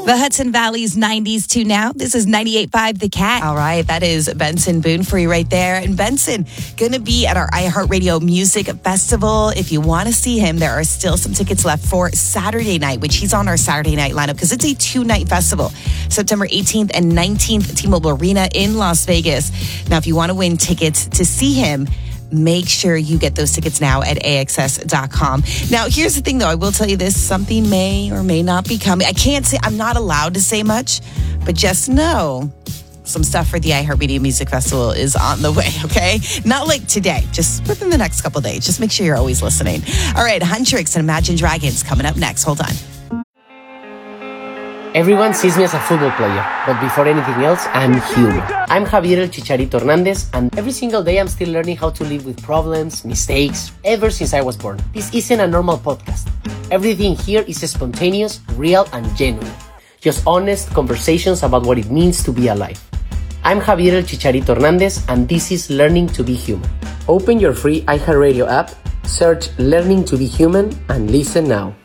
The Hudson Valley's 90s to now. This is 98.5 The Cat. All right, that is Benson Boone for you right there. And Benson, going to be at our iHeartRadio Music Festival. If you want to see him, there are still some tickets left for Saturday night, which he's on our Saturday night lineup because it's a 2-night festival. September 18th and 19th, T-Mobile Arena in Las Vegas. Now, if you want to win tickets to see him, make sure you get those tickets now at AXS.com. Now, here's the thing, though. I will tell you this. Something may or may not be coming. I can't say, I'm not allowed to say much, but just know some stuff for the iHeartRadio Music Festival is on the way, okay? Not like today, just within the next couple of days. Just make sure you're always listening. All right, Huntrix and Imagine Dragons coming up next. Hold on. Everyone sees me as a football player, but before anything else, I'm human. I'm Javier El Chicharito Hernandez, and every single day I'm still learning how to live with problems, mistakes, ever since I was born. This isn't a normal podcast. Everything here is spontaneous, real, and genuine. Just honest conversations about what it means to be alive. I'm Javier El Chicharito Hernandez, and this is Learning to be Human. Open your free iHeartRadio app, search Learning to be Human, and listen now.